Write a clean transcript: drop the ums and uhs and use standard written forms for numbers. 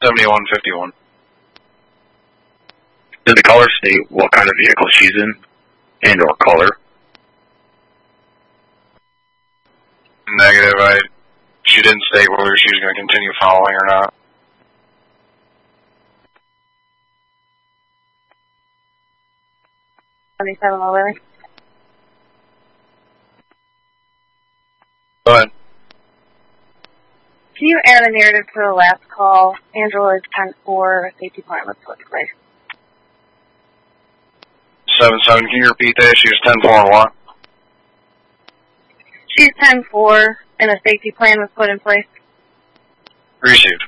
7151. Did the caller state what kind of vehicle she's in and or color? Negative. She didn't state whether she was going to continue following or not. Go ahead. Can you add a narrative to the last call? Angela is 10-4, safety plan was put in place. 7-7, can you repeat that? She was 10-4 and what? She's 10-4, and a safety plan was put in place. Received.